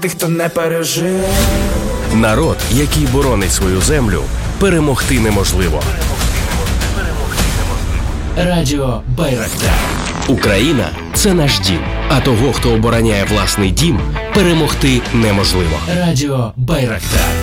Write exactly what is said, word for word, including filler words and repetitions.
тих, хто не пережив. Народ, який боронить свою землю, перемогти неможливо. Радіо Байрактар. Україна – це наш дім. А того, хто обороняє власний дім, перемогти неможливо. Радіо Байрактар.